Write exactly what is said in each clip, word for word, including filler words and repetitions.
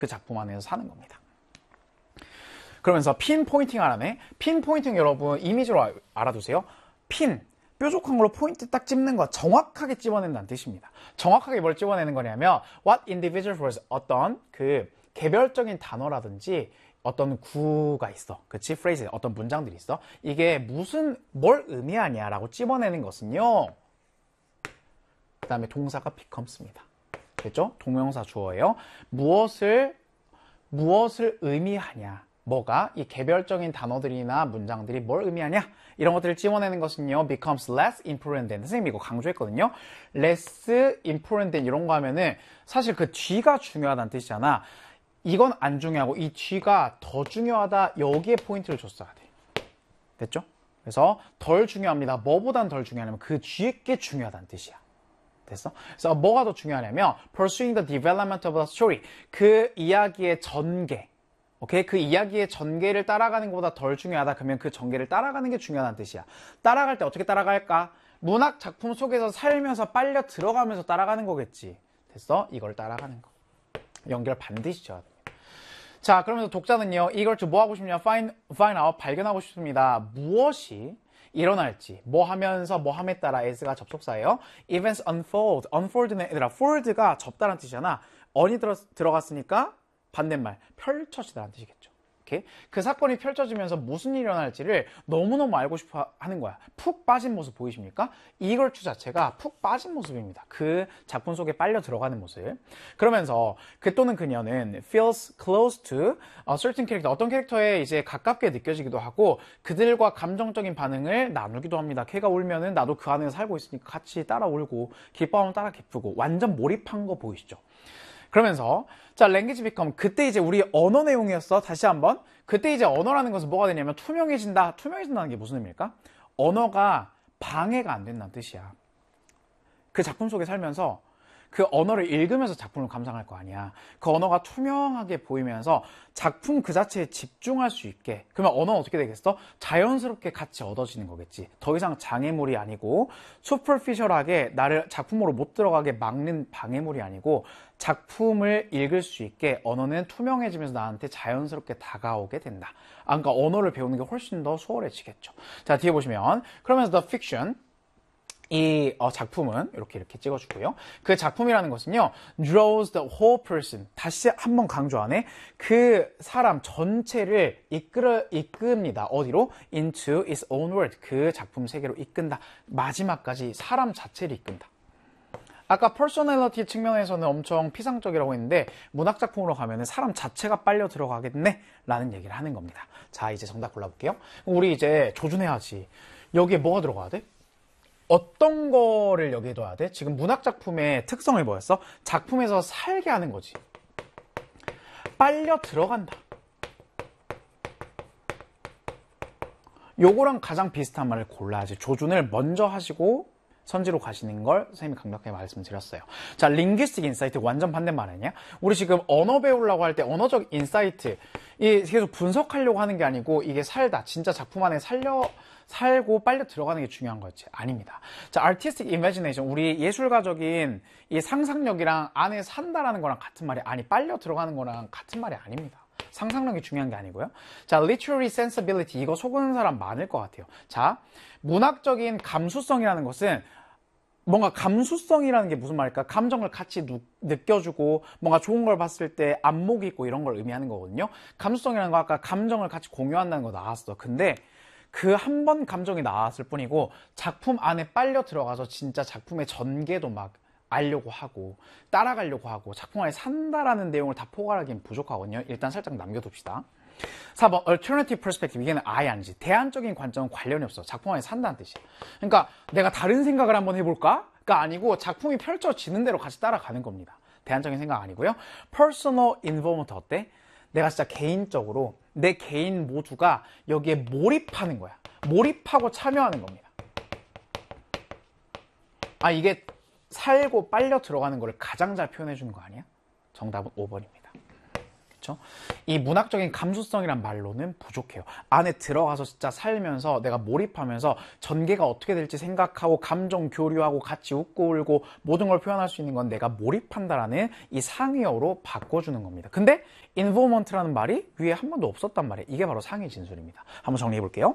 그 작품 안에서 사는 겁니다. 그러면서 핀 포인팅 하라네. 핀 포인팅 여러분 이미지로 알아두세요. 핀, 뾰족한 걸로 포인트 딱 찝는 거, 정확하게 집어낸다는 뜻입니다. 정확하게 뭘 집어내는 거냐면 what individual words, 어떤 그 개별적인 단어라든지 어떤 구가 있어. 그치? phrase, 어떤 문장들이 있어. 이게 무슨, 뭘 의미하냐라고 집어내는 것은요. 그 다음에 동사가 becomes입니다. 됐죠? 동명사 주어예요. 무엇을, 무엇을 의미하냐. 뭐가? 이 개별적인 단어들이나 문장들이 뭘 의미하냐? 이런 것들을 집어내는 것은요. becomes less important than. 선생님이 이거 강조했거든요. less important than 이런 거 하면은 사실 그 뒤가 중요하다는 뜻이잖아. 이건 안 중요하고 이 뒤가 더 중요하다. 여기에 포인트를 줬어야 돼. 됐죠? 그래서 덜 중요합니다. 뭐보단 덜 중요하냐면 그 뒤에 게 중요하다는 뜻이야. 됐어? 그래서 뭐가 더 중요하냐면 pursuing the development of the story. 그 이야기의 전개. 오케이? 그 이야기의 전개를 따라가는 것보다 덜 중요하다. 그러면 그 전개를 따라가는 게 중요하다는 뜻이야. 따라갈 때 어떻게 따라갈까? 문학 작품 속에서 살면서 빨려 들어가면서 따라가는 거겠지. 됐어? 이걸 따라가는 거. 연결 반드시 줘야 됩니다. 자, 그러면서 독자는요, 이걸 좀 뭐 하고 싶냐? find, find out, 발견하고 싶습니다. 무엇이 일어날지, 뭐 하면서 뭐 함에 따라 as가 접속사예요. events unfold, unfold는 얘들아, fold가 접다라는 뜻이잖아. on이 들어, 들어갔으니까 반대말, 펼쳐지다라는 뜻이겠죠. 오케이? 그 사건이 펼쳐지면서 무슨 일이 일어날지를 너무너무 알고 싶어 하는 거야. 푹 빠진 모습 보이십니까? 이걸추 자체가 푹 빠진 모습입니다. 그 작품 속에 빨려 들어가는 모습. 그러면서 그 또는 그녀는 feels close to a certain character, 어떤 캐릭터에 이제 가깝게 느껴지기도 하고 그들과 감정적인 반응을 나누기도 합니다. 걔가 울면은 나도 그 안에 살고 있으니까 같이 따라 울고 기뻐하면 따라 기쁘고 완전 몰입한 거 보이시죠? 그러면서 자, language become, 그때 이제 우리 언어 내용이었어. 다시 한번. 그때 이제 언어라는 것은 뭐가 되냐면 투명해진다. 투명해진다는 게 무슨 의미일까? 언어가 방해가 안 된다는 뜻이야. 그 작품 속에 살면서 그 언어를 읽으면서 작품을 감상할 거 아니야. 그 언어가 투명하게 보이면서 작품 그 자체에 집중할 수 있게. 그러면 언어는 어떻게 되겠어? 자연스럽게 같이 얻어지는 거겠지. 더 이상 장애물이 아니고 superficial하게 나를 작품으로 못 들어가게 막는 방해물이 아니고 작품을 읽을 수 있게 언어는 투명해지면서 나한테 자연스럽게 다가오게 된다. 아, 그러니까 언어를 배우는 게 훨씬 더 수월해지겠죠. 자, 뒤에 보시면 그러면서 the fiction, 이 어, 작품은 이렇게 이렇게 찍어주고요. 그 작품이라는 것은요, draws the whole person. 다시 한번 강조하네. 그 사람 전체를 이끌어 이끕니다. 어디로? into its own world. 그 작품 세계로 이끈다. 마지막까지 사람 자체를 이끈다. 아까 퍼소널리티 측면에서는 엄청 피상적이라고 했는데 문학 작품으로 가면은 사람 자체가 빨려 들어가겠네 라는 얘기를 하는 겁니다. 자, 이제 정답 골라볼게요. 우리 이제 조준해야지. 여기에 뭐가 들어가야 돼? 어떤 거를 여기에 둬야 돼? 지금 문학 작품의 특성이 뭐였어? 작품에서 살게 하는 거지. 빨려 들어간다. 요거랑 가장 비슷한 말을 골라야지. 조준을 먼저 하시고 선지로 가시는 걸 선생님이 강력하게 말씀드렸어요. 자, linguistic insight 완전 반대말 아니냐? 우리 지금 언어 배우려고 할 때 언어적 인사이트, 이 계속 분석하려고 하는 게 아니고 이게 살다, 진짜 작품 안에 살려 살고 빨려 들어가는 게 중요한 거였지. 아닙니다. 자, artistic imagination, 우리 예술가적인 이 상상력이랑 안에 산다라는 거랑 같은 말이 아니, 빨려 들어가는 거랑 같은 말이 아닙니다. 상상력이 중요한 게 아니고요. 자, literary sensibility, 이거 속는 사람 많을 것 같아요. 자, 문학적인 감수성이라는 것은 뭔가 감수성이라는 게 무슨 말일까? 감정을 같이 누, 느껴주고 뭔가 좋은 걸 봤을 때 안목이 있고 이런 걸 의미하는 거거든요. 감수성이라는 거 아까 감정을 같이 공유한다는 거 나왔어. 근데 그 한 번 감정이 나왔을 뿐이고 작품 안에 빨려 들어가서 진짜 작품의 전개도 막 알려고 하고 따라가려고 하고 작품 안에 산다라는 내용을 다 포괄하기엔 부족하거든요. 일단 살짝 남겨둡시다. 사 번 alternative perspective, 이게는 아예 아니지. 대안적인 관점은 관련이 없어. 작품 안에 산다는 뜻이야. 그러니까 내가 다른 생각을 한번 해볼까? 가 아니고 작품이 펼쳐지는 대로 같이 따라가는 겁니다. 대안적인 생각 아니고요. personal involvement 어때? 내가 진짜 개인적으로 내 개인 모두가 여기에 몰입하는 거야. 몰입하고 참여하는 겁니다. 아, 이게 살고 빨려 들어가는 거를 가장 잘 표현해 주는 거 아니야? 정답은 오 번입니다. 그쵸? 이 문학적인 감수성이란 말로는 부족해요. 안에 들어가서 진짜 살면서 내가 몰입하면서 전개가 어떻게 될지 생각하고 감정 교류하고 같이 웃고 울고 모든 걸 표현할 수 있는 건 내가 몰입한다라는 이 상위어로 바꿔주는 겁니다. 근데 involvement라는 말이 위에 한 번도 없었단 말이에요. 이게 바로 상위 진술입니다. 한번 정리해 볼게요.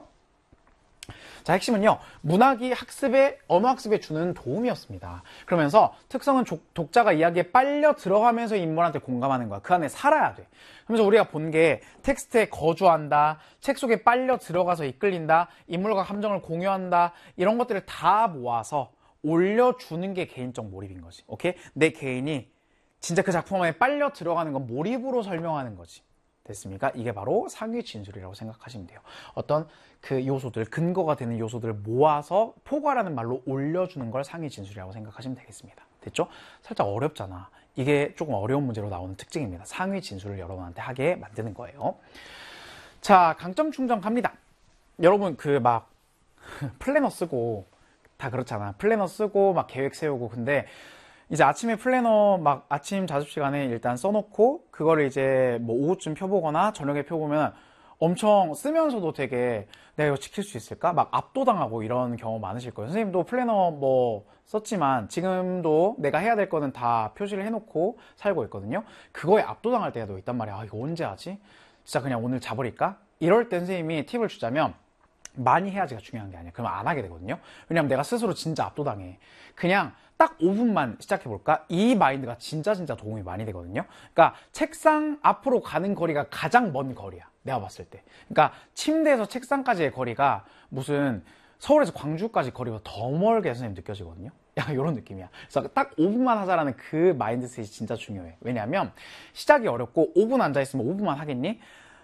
자, 핵심은요, 문학이 학습에, 언어 학습에 주는 도움이었습니다. 그러면서 특성은 조, 독자가 이야기에 빨려 들어가면서 인물한테 공감하는 거야. 그 안에 살아야 돼. 그러면서 우리가 본 게 텍스트에 거주한다, 책 속에 빨려 들어가서 이끌린다, 인물과 감정을 공유한다, 이런 것들을 다 모아서 올려주는 게 개인적 몰입인 거지. 오케이? 내 개인이 진짜 그 작품 안에 빨려 들어가는 건 몰입으로 설명하는 거지. 됐습니까? 이게 바로 상위 진술이라고 생각하시면 돼요. 어떤 그 요소들, 근거가 되는 요소들을 모아서 포괄하는 말로 올려주는 걸 상위 진술이라고 생각하시면 되겠습니다. 됐죠? 살짝 어렵잖아. 이게 조금 어려운 문제로 나오는 특징입니다. 상위 진술을 여러분한테 하게 만드는 거예요. 자, 강점 충전 갑니다. 여러분 그 막 플래너 쓰고 다 그렇잖아. 플래너 쓰고 막 계획 세우고. 근데 이제 아침에 플래너 막 아침 자습 시간에 일단 써놓고 그거를 이제 뭐 오후쯤 펴보거나 저녁에 펴보면 엄청 쓰면서도 되게 내가 이거 지킬 수 있을까? 막 압도당하고 이런 경험 많으실 거예요. 선생님도 플래너 뭐 썼지만 지금도 내가 해야 될 거는 다 표시를 해놓고 살고 있거든요. 그거에 압도당할 때도 있단 말이야. 아, 이거 언제 하지? 진짜 그냥 오늘 자버릴까? 이럴 때 선생님이 팁을 주자면 많이 해야지가 중요한 게 아니야. 그러면 안 하게 되거든요. 왜냐면 내가 스스로 진짜 압도당해. 그냥 딱 오 분만 시작해볼까? 이 마인드가 진짜 진짜 도움이 많이 되거든요. 그러니까 책상 앞으로 가는 거리가 가장 먼 거리야. 내가 봤을 때. 그러니까 침대에서 책상까지의 거리가 무슨 서울에서 광주까지 거리가 더 멀게 선생님 느껴지거든요. 약간 이런 느낌이야. 그래서 딱 오 분만 하자라는 그 마인드셋이 진짜 중요해. 왜냐하면 시작이 어렵고 오 분 앉아있으면 오 분만 하겠니?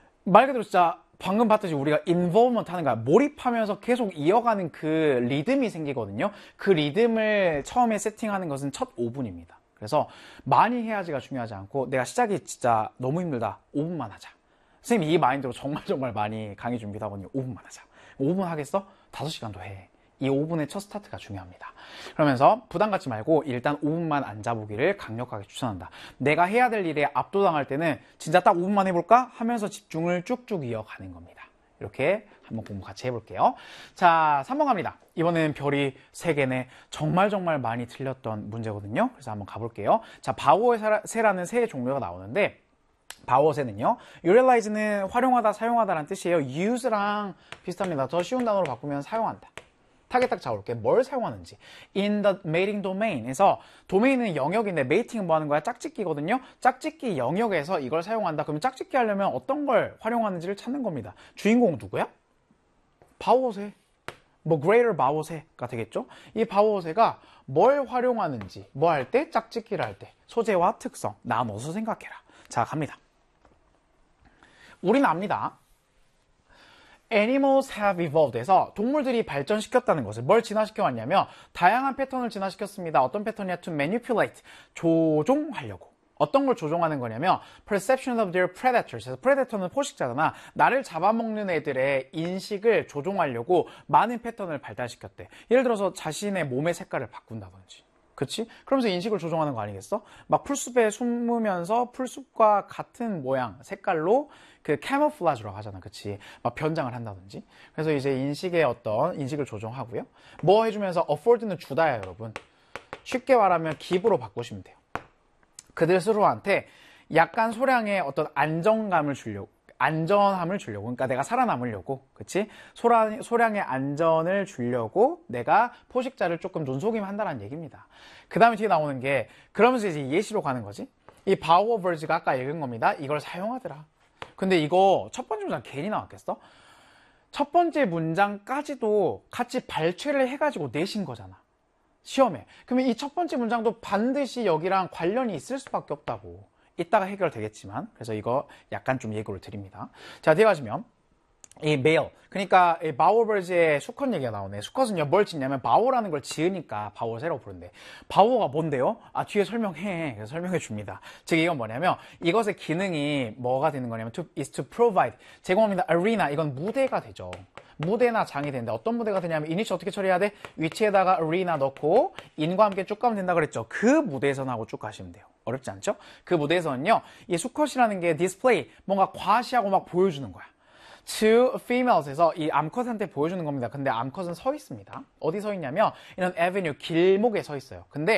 말 그대로 진짜 방금 봤듯이 우리가 involvement 하는 거야. 몰입하면서 계속 이어가는 그 리듬이 생기거든요. 그 리듬을 처음에 세팅하는 것은 첫 오 분입니다. 그래서 많이 해야지가 중요하지 않고 내가 시작이 진짜 너무 힘들다. 오 분만 하자. 선생님이 이 마인드로 정말 정말 많이 강의 준비도 하거든요. 오 분만 하자. 오 분 하겠어? 다섯 시간도 해. 이 오 분의 첫 스타트가 중요합니다. 그러면서 부담 갖지 말고 일단 오 분만 앉아보기를 강력하게 추천한다. 내가 해야 될 일에 압도당할 때는 진짜 딱 오 분만 해볼까? 하면서 집중을 쭉쭉 이어가는 겁니다. 이렇게 한번 공부 같이 해볼게요. 자, 삼 번 갑니다. 이번에는 별이 세 개네. 정말 정말 많이 틀렸던 문제거든요. 그래서 한번 가볼게요. 자, 바우어세라는 새의 종류가 나오는데 바우어세는요, utilize는 활용하다, 사용하다라는 뜻이에요. use랑 비슷합니다. 더 쉬운 단어로 바꾸면 사용한다. 타겟 딱 잡아볼게. 뭘 사용하는지. In the mating domain에서 도메인은 영역인데 mating은 뭐 하는 거야? 짝짓기거든요. 짝짓기 영역에서 이걸 사용한다. 그러면 짝짓기 하려면 어떤 걸 활용하는지를 찾는 겁니다. 주인공 누구야? 바우어세. 뭐 greater 바우어세가 되겠죠. 이 바우어세가 뭘 활용하는지, 뭐 할 때? 짝짓기를 할 때. 소재와 특성 나눠서 생각해라. 자, 갑니다. 우리는 압니다. Animals have evolved에서 동물들이 발전시켰다는 것을 뭘 진화시켜 왔냐면 다양한 패턴을 진화시켰습니다. 어떤 패턴이야? To manipulate, 조종하려고. 어떤 걸 조종하는 거냐면 perception of their predators. 그래서 predator는 포식자잖아. 나를 잡아먹는 애들의 인식을 조종하려고 많은 패턴을 발달시켰대. 예를 들어서 자신의 몸의 색깔을 바꾼다든지. 그치? 그러면서 인식을 조종하는 거 아니겠어? 막 풀숲에 숨으면서 풀숲과 같은 모양, 색깔로 그 캐모플라주라고 하잖아. 그치? 막 변장을 한다든지. 그래서 이제 인식의 어떤 인식을 조종하고요. 뭐 해주면서 afford는 주다야, 여러분. 쉽게 말하면 기부로 바꾸시면 돼요. 그들 스스로한테 약간 소량의 어떤 안정감을 주려고, 안전함을 주려고. 그러니까 내가 살아남으려고. 그치? 소량, 소량의 안전을 주려고 내가 포식자를 조금 눈속임 한다는 얘기입니다. 그 다음에 뒤에 나오는 게, 그러면서 이제 예시로 가는 거지. 이 power verbs가 아까 읽은 겁니다. 이걸 사용하더라. 근데 이거 첫 번째 문장 괜히 나왔겠어? 첫 번째 문장까지도 같이 발췌를 해가지고 내신 거잖아. 시험에. 그러면 이 첫 번째 문장도 반드시 여기랑 관련이 있을 수밖에 없다고. 이따가 해결되겠지만, 그래서 이거 약간 좀 예고를 드립니다. 자, 뒤에 가시면 이 male, 그러니까 이 바우어버즈의 수컷 얘기가 나오네. 수컷은요 뭘 짓냐면 바우어라는 걸 지으니까 바우어새라고 부른대. 바우어가 뭔데요? 아, 뒤에 설명해. 그래서 설명해 줍니다. 즉 이건 뭐냐면 이것의 기능이 뭐가 되는 거냐면 to, is to provide, 제공합니다. arena, 이건 무대가 되죠. 무대나 장이 되는데 어떤 무대가 되냐면 이니시 어떻게 처리해야 돼? 위치에다가 arena 넣고 인과 함께 쭉 가면 된다 그랬죠. 그 무대에서 나오고 쭉 가시면 돼요. 어렵지 않죠? 그 무대에서는요, 이 수컷이라는 게 디스플레이, 뭔가 과시하고 막 보여주는 거야. to females에서 이 암컷한테 보여주는 겁니다. 근데 암컷은 서 있습니다. 어디 서 있냐면 이런 avenue, 길목에 서 있어요. 근데